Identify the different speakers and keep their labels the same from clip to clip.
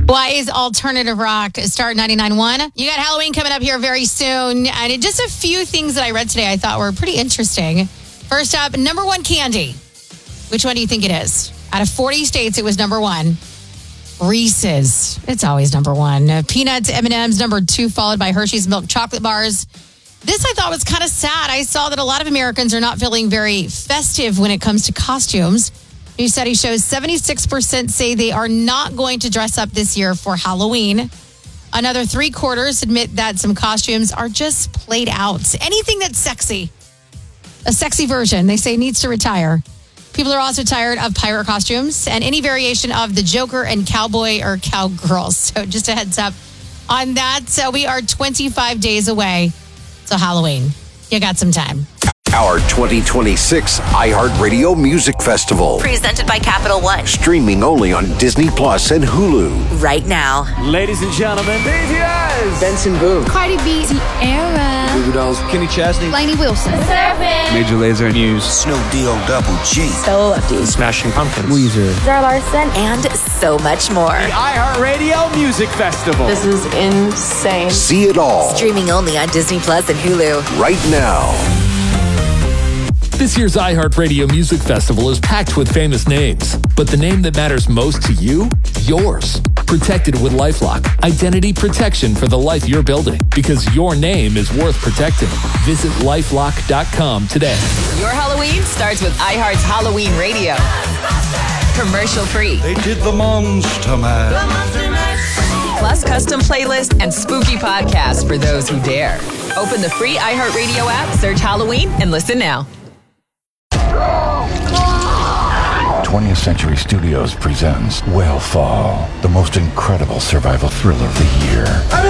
Speaker 1: Hawaii's alternative rock, Start 99.1. You got Halloween coming up here very soon. And just a few things that I read today I thought were pretty interesting. First up, number one candy. Which one do you think it is? Out of 40 states, it was number one. Reese's. It's always number one. Peanuts, M&M's, number two, followed by Hershey's milk chocolate bars. This I thought was kind of sad. I saw that a lot of Americans are not feeling very festive when it comes to costumes. New study shows 76% say they are not going to dress up this year for Halloween. Another 3/4 admit that some costumes are just played out. Anything that's sexy, a sexy version, they say needs to retire. People are also tired of pirate costumes and any variation of the Joker and cowboy or cowgirls. So just a heads up on that. So we are 25 days away. So Halloween, you got some time.
Speaker 2: Our 2026 iHeartRadio Music Festival.
Speaker 3: Presented by Capital One.
Speaker 2: Streaming only on Disney Plus and Hulu.
Speaker 3: Right now.
Speaker 4: Ladies and gentlemen,
Speaker 5: BTS. Benson Boone.
Speaker 6: Cardi B. Tierra.
Speaker 5: Goo Goo Dolls. Kenny Chesney.
Speaker 6: Lainey Wilson. Surfing.
Speaker 5: Major Lazer.
Speaker 7: Muse. Snoop Double G.
Speaker 6: Stella Lefty.
Speaker 4: Smashing Pumpkins.
Speaker 5: Weezer.
Speaker 6: Zara Larson.
Speaker 3: And so much more.
Speaker 4: The iHeartRadio Music Festival.
Speaker 6: This is insane.
Speaker 2: See it all.
Speaker 3: Streaming only on Disney Plus and Hulu.
Speaker 2: Right now.
Speaker 8: This year's iHeartRadio Music Festival is packed with famous names, but the name that matters most to you? Yours. Protected with LifeLock. Identity protection for the life you're building, because your name is worth protecting. Visit LifeLock.com today.
Speaker 9: Your Halloween starts with iHeart's Halloween Radio. Commercial free.
Speaker 7: They did the Monster Mash.
Speaker 9: Plus custom playlist and spooky podcasts for those who dare. Open the free iHeartRadio app, search Halloween, and listen now.
Speaker 10: 20th Century Studios presents Whale the most incredible survival thriller of the year.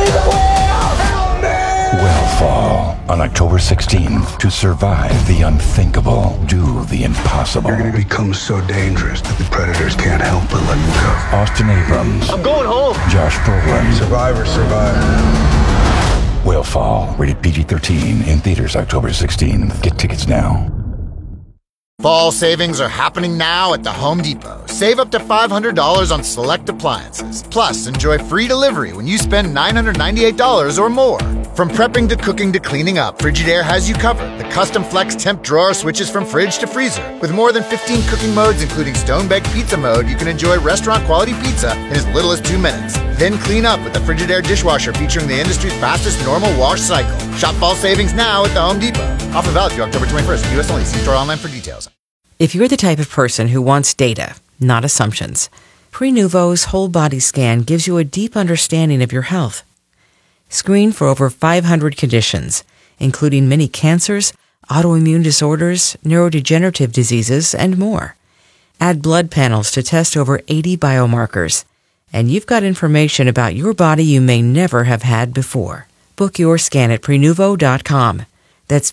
Speaker 10: Whale on October 16th. To survive the unthinkable, do the impossible.
Speaker 11: You're going to become so dangerous that the predators can't help but let you go.
Speaker 10: Austin Abrams.
Speaker 4: I'm going home.
Speaker 10: Josh Brolin.
Speaker 11: Survivor, survive.
Speaker 10: Whale rated PG-13 in theaters October 16th. Get tickets now.
Speaker 12: Fall savings are happening now at the Home Depot. Save up to $500 on select appliances. Plus, enjoy free delivery when you spend $998 or more. From prepping to cooking to cleaning up, Frigidaire has you covered. The custom flex temp drawer switches from fridge to freezer. With more than 15 cooking modes, including stone-baked pizza mode, you can enjoy restaurant-quality pizza in as little as 2 minutes. Then clean up with the Frigidaire dishwasher featuring the industry's fastest normal wash cycle. Shop fall savings now at the Home Depot. Offer valid through October 21st. U.S. only. See store online for details.
Speaker 13: If you're the type of person who wants data, not assumptions, Prenuvo's whole body scan gives you a deep understanding of your health. Screen for over 500 conditions, including many cancers, autoimmune disorders, neurodegenerative diseases, and more. Add blood panels to test over 80 biomarkers. And you've got information about your body you may never have had before. Book your scan at Prenuvo.com. That's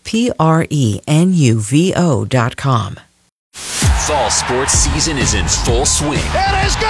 Speaker 13: Prenuvo.com.
Speaker 14: Fall sports season is in full swing.
Speaker 15: It is good!